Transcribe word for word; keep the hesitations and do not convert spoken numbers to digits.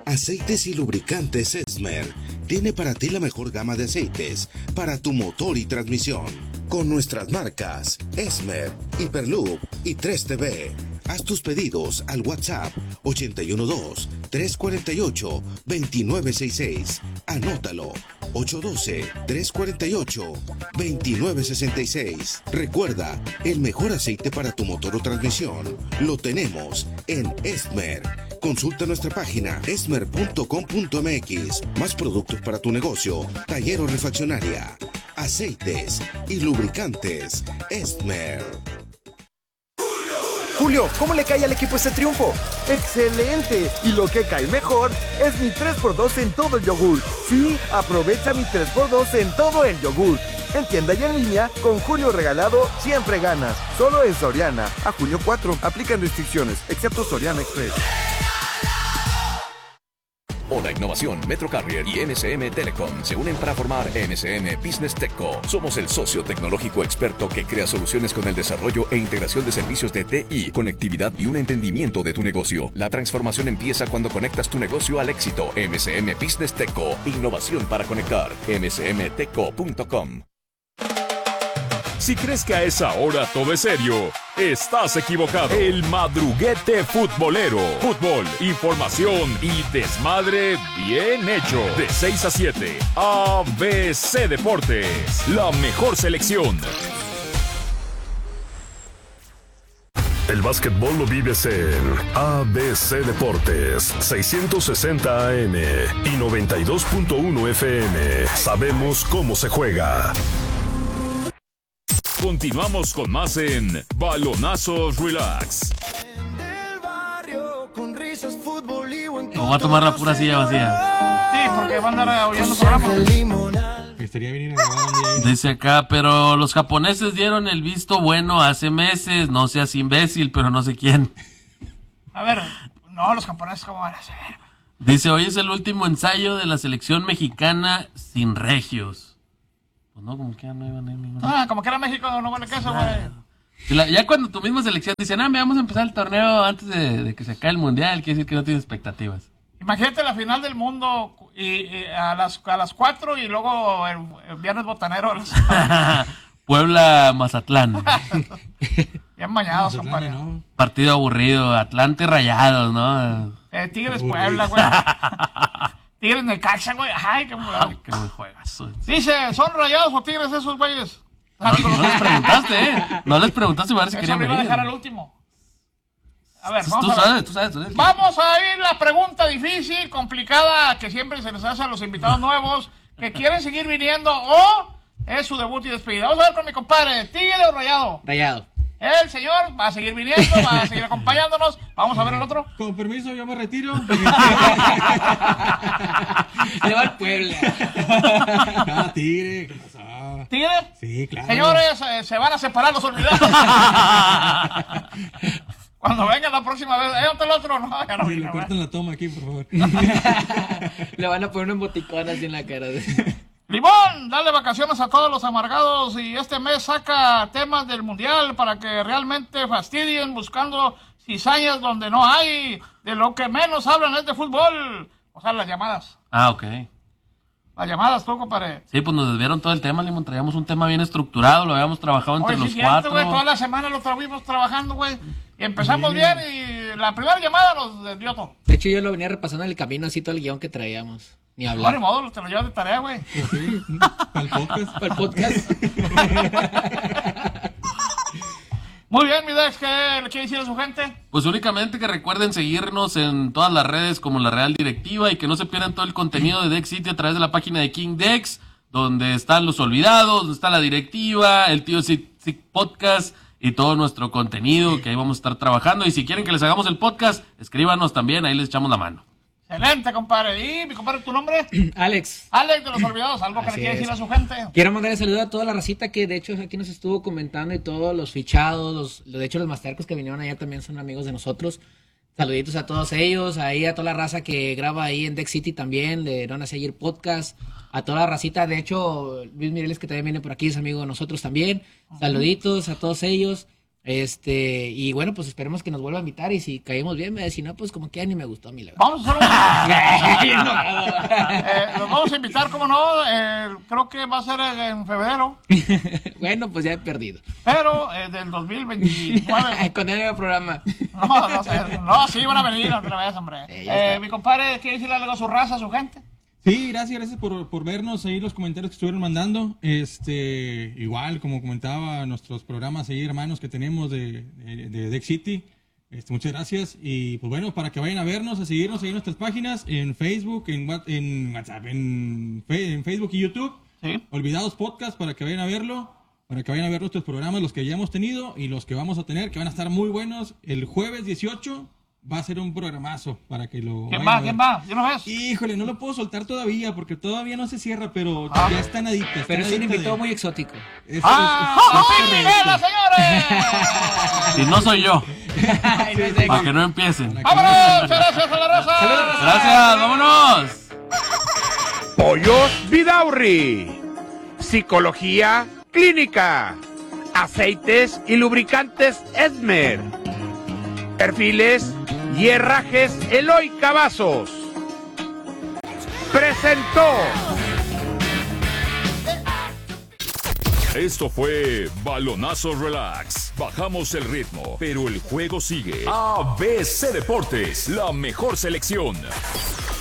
Aceites y lubricantes Esmer tiene para ti la mejor gama de aceites para tu motor y transmisión. Con nuestras marcas Esmer, Hyperloop y tres T V. Haz tus pedidos al WhatsApp ochenta y uno dos, trescientos cuarenta y ocho, veintinueve sesenta y seis. Anótalo, ocho uno dos, trescientos cuarenta y ocho, veintinueve sesenta y seis. Recuerda, el mejor aceite para tu motor o transmisión lo tenemos en Esmer. Consulta nuestra página esmer punto com punto m x. Más productos para tu negocio, taller o refaccionaria. Aceites y lubricantes Esmer. Julio, ¿cómo le cae al equipo este triunfo? ¡Excelente! Y lo que cae mejor es mi tres por dos en todo el yogur. Sí, aprovecha mi tres por dos en todo el yogur. En tienda y en línea, con Julio regalado, siempre ganas. Solo en Soriana. A junio cuatro, aplican restricciones, excepto Soriana Express. Hola Innovación, Metro Carrier y M C M Telecom se unen para formar M C M Business Techco. Somos el socio tecnológico experto que crea soluciones con el desarrollo e integración de servicios de T I, conectividad y un entendimiento de tu negocio. La transformación empieza cuando conectas tu negocio al éxito. M C M Business Techco, innovación para conectar. m c m techco punto com. Si crees que a esa hora todo es serio, estás equivocado. El madruguete futbolero. Fútbol, información y desmadre bien hecho. De seis a siete, A B C Deportes. La mejor selección. El básquetbol lo vives en A B C Deportes, seiscientos sesenta A M y noventa y dos punto uno F M. Sabemos cómo se juega. Continuamos con más en Balonazos Relax. O va a tomar la pura silla vacía. Sí, porque van a andar oyendo programas. Estaría bien ir a grabar un día. Dice acá, pero los japoneses dieron el visto bueno hace meses. No seas imbécil, pero no sé quién. A ver, no, los japoneses, ¿cómo van a hacer? Dice, hoy es el último ensayo de la selección mexicana sin regios. Pues no, como que ya no iban a ir ninguna. Ah, como que era México, no vale queso, güey. Ya cuando tu misma selección dice, ah, vamos a empezar el torneo antes de, de que se acabe el mundial, quiere decir que no tienes expectativas. Imagínate la final del mundo y, y a las a las cuatro y luego el, el viernes botanero. Puebla Mazatlán. Bien bañados, compadre. No. Partido aburrido, Atlante Rayados, ¿no? Eh, Tigres Puebla, güey. Tigres Necaxa, güey. Ay, qué muy Ay, qué buen juegazo. Dice, ¿son Rayados o Tigres esos güeyes? No, no les preguntaste, ¿eh? No les preguntaste para ver si Eso querían me iba a venir. dejar al último. A ver, vamos tú a ver. sabes, tú sabes, tú sabes. Vamos a ir la pregunta difícil, complicada, que siempre se les hace a los invitados nuevos que quieren seguir viniendo o es su debut y despedida. Vamos a ver con mi compadre, ¿Tigre o Rayado? Rayado. El señor va a seguir viniendo, va a seguir acompañándonos. Vamos a ver el otro. Con permiso, yo me retiro. Le va al Puebla. Ah, Tigre, ¿qué pasó? ¿Tigre? Sí, claro. Señores, eh, se van a separar los olvidados. Cuando venga la próxima vez, ¿eh? ¿Dónde el otro? No, ya no Sí, vino, le cortan la toma aquí, por favor. Le van a poner un emoticón así en la cara. Limón, dale vacaciones a todos los amargados y este mes saca temas del mundial para que realmente fastidien buscando cizañas donde no hay. De lo que menos hablan es de fútbol. O sea, las llamadas. Ah, ok. Las llamadas, tú, compadre. Sí, pues nos desviaron todo el tema, Limón. Traíamos un tema bien estructurado, lo habíamos trabajado entre Oye, los sí, cierto, cuatro. güey, toda la semana lo estuvimos trabajando, güey. Y empezamos bien y la primera llamada nos desvió todo. De hecho, yo lo venía repasando en el camino, así todo el guión que traíamos. Ni No, hablar. ni modo, te lo llevas de tarea, güey. Sí, para el podcast. Para el podcast. Muy bien, mi Dex, ¿qué le quiere decir a su gente? Pues únicamente que recuerden seguirnos en todas las redes como La Real Directiva y que no se pierdan todo el contenido de Dex City a través de la página de King Dex, donde están los olvidados, donde está la directiva, el tío Sick Podcast y todo nuestro contenido que ahí vamos a estar trabajando. Y si quieren que les hagamos el podcast, escríbanos también, ahí les echamos la mano. Excelente, compadre. ¿Y mi compadre, tu nombre? Alex. Alex de los Olvidados, algo que Así le quiere es. decir a su gente. Quiero mandarle saludo a toda la racita que de hecho aquí nos estuvo comentando y todos los fichados, los, de hecho los mastercos que vinieron allá también son amigos de nosotros. Saluditos a todos ellos, ahí a toda la raza que graba ahí en Dex City también, de Van a seguir podcast, a toda la racita, de hecho Luis Mireles que también viene por aquí es amigo de nosotros también. Saluditos a todos ellos. Este, y bueno, pues esperemos que nos vuelva a invitar y si caímos bien, si no, pues como que ya ni me gustó a mí la verdad. Vamos a hacer un... eh, Los vamos a invitar, como no, eh, creo que va a ser en febrero. Bueno, pues ya he perdido. Pero eh, del dos mil veintinueve. Con el programa. No, no sé. No, sí van a venir otra vez, hombre. Sí, eh, mi compadre, ¿quiere decirle algo a su raza, a su gente? Sí, gracias, gracias por, por vernos ahí, los comentarios que estuvieron mandando. Este, igual, como comentaba, nuestros programas ahí, hermanos, que tenemos de, de, de Deck City. Este, muchas gracias. Y pues bueno, para que vayan a vernos, a seguirnos ahí en nuestras páginas, en Facebook, en, en WhatsApp, en, en Facebook y YouTube. Sí. Olvidados Podcast, para que vayan a verlo, para que vayan a ver nuestros programas, los que ya hemos tenido y los que vamos a tener, que van a estar muy buenos. El jueves dieciocho va a ser un programazo para que lo ¿Quién va? ¿Quién va? ¿Yo no ves? Híjole, no lo puedo soltar todavía porque todavía no se cierra, pero ah. ya está nadita. Está pero es un invitado de... muy exótico. Es, ¡Ah! es, es, es, es, señores! Y no soy yo. Para que no empiecen. ¡Vámonos! ¡Muchas gracias a la raza! ¡Gracias! ¡Vámonos! Pollos Vidaurri. Psicología clínica. Aceites y lubricantes Esmer. Perfiles y herrajes Eloy Cavazos. Presentó. Esto fue Balonazo Relax. Bajamos el ritmo, pero el juego sigue. A B C Deportes, la mejor selección.